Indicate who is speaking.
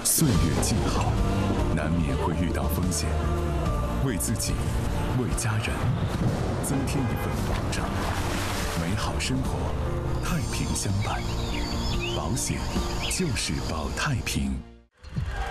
Speaker 1: 岁月静好，难免会遇到风险，为自己，为家人，增添一份保障。美好生活，太平相伴，保险就是保太平。